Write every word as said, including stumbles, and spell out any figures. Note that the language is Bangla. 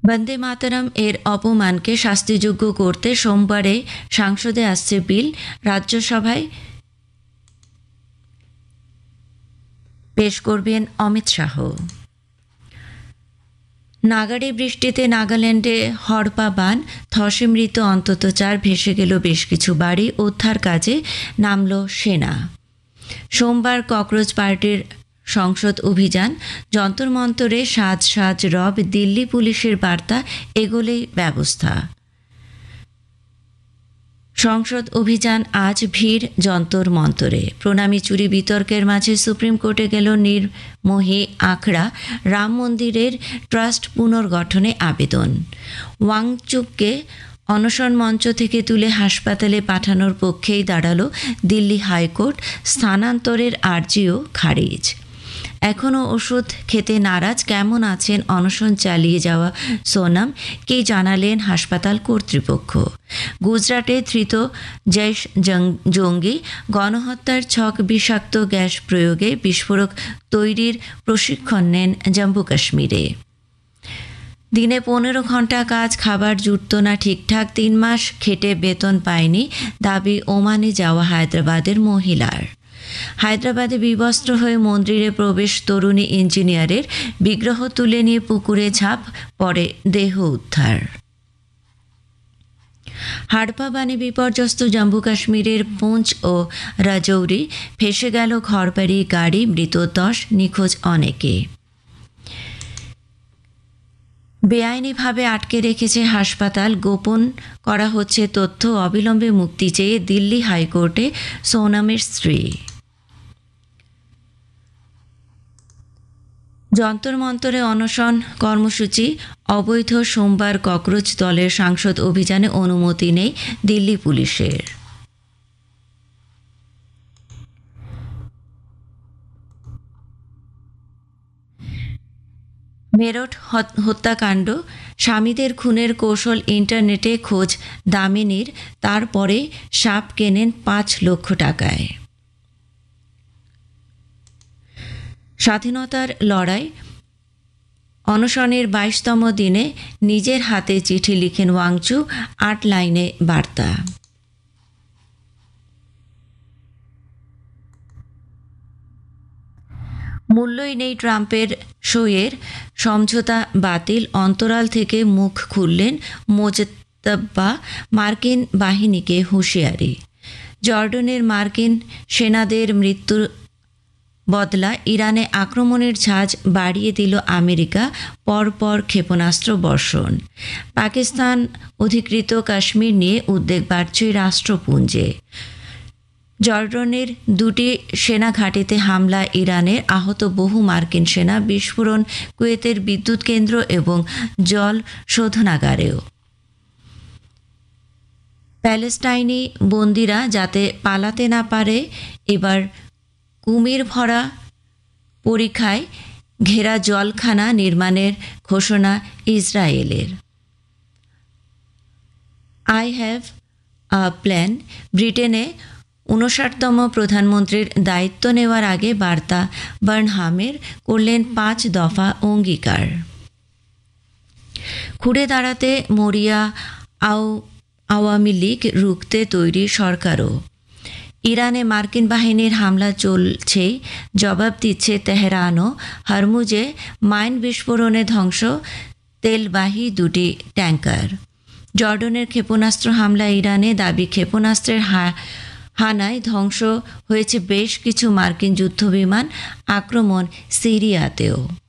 বন্দে মাতরম এর অপমানকে শাস্তিযোগ্য করতে সোমবারে সংসদে আসছে বিল, রাজ্যসভায় পেশ করবেন অমিত শাহ। নাগাড়ে বৃষ্টিতে নাগাল্যান্ডে হড়পা বান, ধসে মৃত অন্তত চার, ভেসে গেল বেশ কিছু বাড়ি, উদ্ধার কাজে নামল সেনা। সোমবার ককরোচ পার্টির সংসদ অভিযান, যন্তর মন্তরে সাজ সাজ রব, দিল্লি পুলিশের বার্তা, এগোলেই ব্যবস্থা। সংসদ অভিযান আজ ভিড় যন্তর মন্তরে। প্রণামী চুরি বিতর্কের মাঝে সুপ্রিম কোর্টে গেল নির্মোহী আখড়া, রাম মন্দিরের ট্রাস্ট পুনর্গঠনে আবেদন। ওয়াংচুককে অনশন মঞ্চ থেকে তুলে হাসপাতালে পাঠানোর পক্ষেই দাঁড়ালো দিল্লি হাইকোর্ট, স্থানান্তরের আর্জিও খারিজ। এখনও ওষুধ খেতে নারাজ, কেমন আছেন অনশন চালিয়ে যাওয়া সোনাম, কে জানালেন হাসপাতাল কর্তৃপক্ষ। গুজরাটে ধৃত জৈশ জঙ্গি, গণহত্যার ছক, বিষাক্ত গ্যাস প্রয়োগে বিস্ফোরক তৈরির প্রশিক্ষণ নেন জম্মু কাশ্মীরে। দিনে পনেরো ঘন্টা কাজ, খাবার জুটত না ঠিকঠাক, তিন মাস খেটে বেতন পায়নি, দাবি ওমানে যাওয়া হায়দ্রাবাদের মহিলার। হায়দ্রাবাদে বিবস্ত্র হয়ে মন্দিরে প্রবেশ তরুণী ইঞ্জিনিয়ারের, বিগ্রহ তুলে নিয়ে পুকুরে ঝাঁপ, পরে দেহ উদ্ধার। হাড়পা বানে বিপর্যস্ত জম্মু কাশ্মীরের পুঞ্চ ও রাজৌরি, ভেসে গেল ঘরবাড়ি গাড়ি, মৃত দশ, নিখোঁজ অনেকে। বেআইনিভাবে আটকে রেখেছে হাসপাতাল, গোপন করা হচ্ছে তথ্য, অবিলম্বে মুক্তি চেয়ে দিল্লি হাইকোর্টে সোনামের স্ত্রী। যন্তর মন্তরে অনশন কর্মসূচি অবৈধ, সোমবার ককরোচ দলের সাংসদ অভিযানে অনুমতি নেই দিল্লি পুলিশের। মেরঠ হত্যাকাণ্ড, স্বামীদের খুনের কৌশল ইন্টারনেটে খোঁজ দামিনীর, তারপরে সাপ কেনেন পাঁচ লক্ষ টাকায়। স্বাধীনতার লড়াই অনশনের বাইশতম দিনে নিজের হাতে চিঠি লিখেন ওয়াংচু, আট লাইনে বার্তা। মূল্যই নেই ট্রাম্পের সইয়ের সমঝোতা বাতিল, অন্তরাল থেকে মুখ খুললেন মোজতবা, মার্কিন বাহিনীকে হুঁশিয়ারি। জর্ডনের মার্কিন সেনাদের মৃত্যুর বদলা ইরানে আক্রমণের ঝাঁজ বাড়িয়ে দিল আমেরিকা, পরপর ক্ষেপণাস্ত্র বর্ষণ। পাকিস্তান অধিকৃত কাশ্মীর নিয়ে উদ্বেগ বাড়ছে রাষ্ট্রপুঞ্জে। জর্ডনের দুটি সেনা ঘাঁটিতে হামলা ইরানের, আহত বহু মার্কিন সেনা, বিস্ফোরণ কুয়েতের বিদ্যুৎ কেন্দ্র এবং জল শোধনাগারেও। প্যালেস্টাইনি বন্দিরা যাতে পালাতে না পারে, এবার কুমির ভরা পরীক্ষায় ঘেরা জলখানা নির্মাণের ঘোষণা ইসরায়েলের। আই হ্যাভ আ প্ল্যান, ব্রিটেনে ঊনষাটতম প্রধানমন্ত্রীর দায়িত্ব নেওয়ার আগে বার্তা বার্নহামের, করলেন পাঁচ দফা অঙ্গীকার। ঘুরে দাঁড়াতে মরিয়া আও আওয়ামী লীগ রুখতে তৈরি সরকারও। ইরানে মার্কিন বাহিনীর হামলা চলছে, জবাব দিচ্ছে তেহরানও। হরমুজে মাইন বিস্ফোরণে ধ্বংস তেলবাহী দুটি ট্যাঙ্কার। জর্ডনের ক্ষেপণাস্ত্র হামলা ইরানে, দাবি ক্ষেপণাস্ত্রের হা হানায় ধ্বংস হয়েছে বেশ কিছু মার্কিন যুদ্ধবিমান, আক্রমণ সিরিয়াতেও।